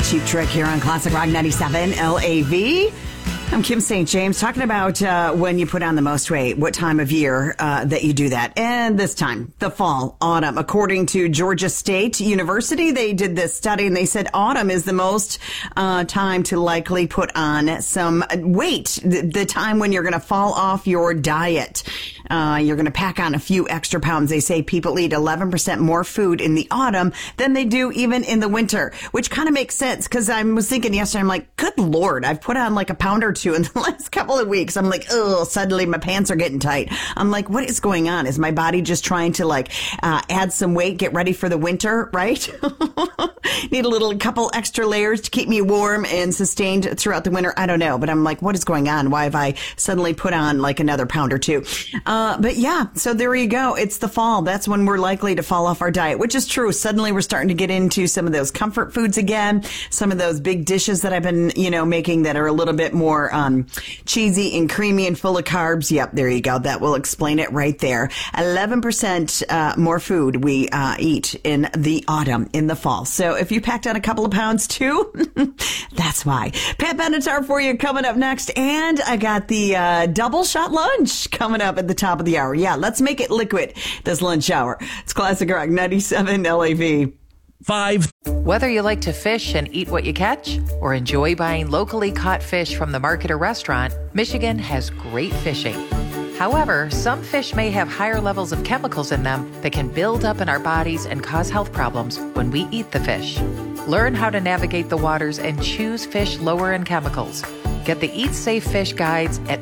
Cheap Trick here on Classic Rock 97 LAV. I'm Kim St. James, talking about when you put on the most weight, what time of year that you do that. And this time, the fall, autumn. According to Georgia State University, they did this study and they said autumn is the most time to likely put on some weight, the time when you're going to fall off your diet. You're going to pack on a few extra pounds. They say people eat 11% more food in the autumn than they do even in the winter, which kind of makes sense because I was thinking yesterday, I'm like, good Lord, I've put on like a pound or two in the last couple of weeks. I'm like, oh, suddenly my pants are getting tight. I'm like, what is going on? Is my body just trying to like add some weight, get ready for the winter, right? Need a couple extra layers to keep me warm and sustained throughout the winter. I don't know, but I'm like, what is going on? Why have I suddenly put on like another pound or two? But yeah, so there you go. It's the fall. That's when we're likely to fall off our diet, which is true. Suddenly we're starting to get into some of those comfort foods again, some of those big dishes that I've been, making that are a little bit more cheesy and creamy and full of carbs. Yep, there you go. That will explain it right there. 11% more food we eat in the autumn, in the fall. So if you packed on a couple of pounds too, that's why. Pat Benatar for you coming up next. And I got the double shot lunch coming up at the top of the hour. Yeah, let's make it liquid this lunch hour. It's Classic Rock 97 LAV. 5. Whether you like to fish and eat what you catch or enjoy buying locally caught fish from the market or restaurant, Michigan has great fishing. However, some fish may have higher levels of chemicals in them that can build up in our bodies and cause health problems when we eat the fish. Learn how to navigate the waters and choose fish lower in chemicals. Get the Eat Safe Fish guides at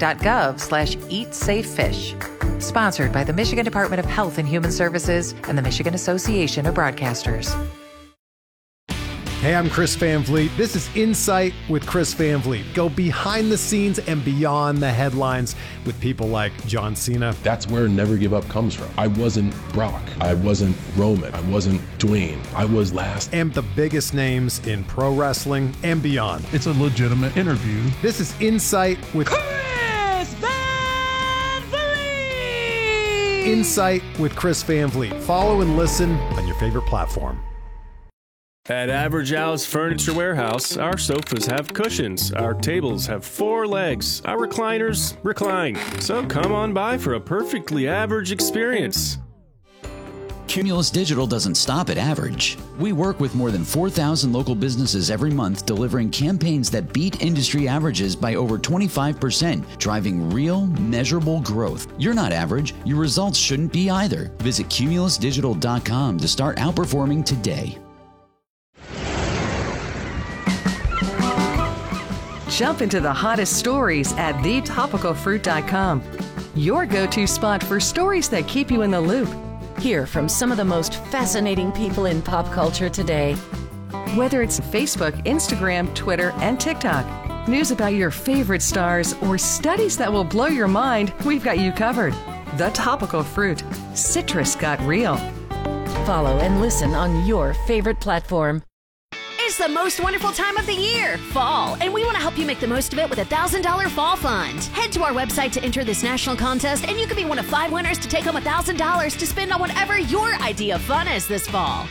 michigan.gov/eatsafefish. Sponsored by the Michigan Department of Health and Human Services and the Michigan Association of Broadcasters. Hey, I'm Chris Van Vliet. This is Insight with Chris Van Vliet. Go behind the scenes and beyond the headlines with people like John Cena. That's where Never Give Up comes from. I wasn't Brock. I wasn't Roman. I wasn't Dwayne. I was last. And the biggest names in pro wrestling and beyond. It's a legitimate interview. This is Insight with Chris Van Vliet! Insight with Chris Van Vliet. Follow and listen on your favorite platform. At Average Al's Furniture Warehouse, our sofas have cushions, our tables have 4 legs, our recliners recline. So come on by for a perfectly average experience. Cumulus Digital doesn't stop at average. We work with more than 4,000 local businesses every month, delivering campaigns that beat industry averages by over 25%, driving real, measurable growth. You're not average. Your results shouldn't be either. Visit cumulusdigital.com to start outperforming today. Jump into the hottest stories at thetopicalfruit.com. Your go-to spot for stories that keep you in the loop. Hear from some of the most fascinating people in pop culture today. Whether it's Facebook, Instagram, Twitter, and TikTok, news about your favorite stars, or studies that will blow your mind, we've got you covered. The Topical Fruit. Citrus got real. Follow and listen on your favorite platform. It's the most wonderful time of the year, fall, and we want to help you make the most of it with a $1,000 fall fund. Head to our website to enter this national contest, and you could be one of 5 winners to take home $1,000 to spend on whatever your idea of fun is this fall.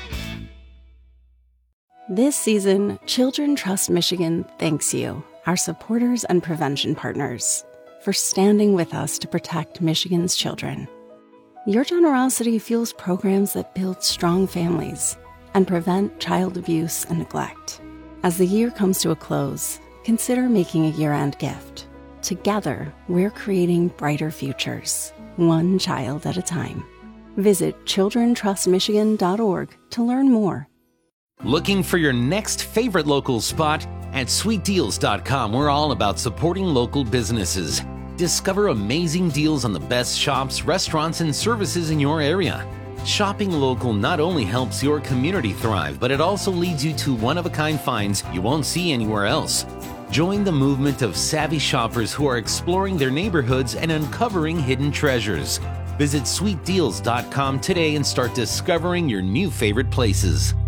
This season, Children Trust Michigan thanks you, our supporters and prevention partners, for standing with us to protect Michigan's children. Your generosity fuels programs that build strong families and prevent child abuse and neglect. As the year comes to a close, consider making a year-end gift. Together, we're creating brighter futures, one child at a time. Visit childrentrustmichigan.org to learn more. Looking for your next favorite local spot? At sweetdeals.com, we're all about supporting local businesses. Discover amazing deals on the best shops, restaurants, and services in your area. Shopping local not only helps your community thrive, but it also leads you to one-of-a-kind finds you won't see anywhere else. Join the movement of savvy shoppers who are exploring their neighborhoods and uncovering hidden treasures. Visit sweetdeals.com today and start discovering your new favorite places.